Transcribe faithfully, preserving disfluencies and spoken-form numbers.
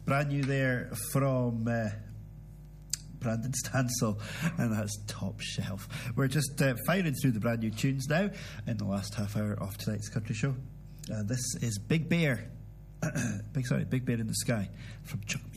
brand new there from uh, Brandon Stansel, and that's Top Shelf. We're just uh, firing through the brand new tunes now in the last half hour of tonight's country show. Uh, this is Big Bear, big sorry, Big Bear in the Sky from Chuck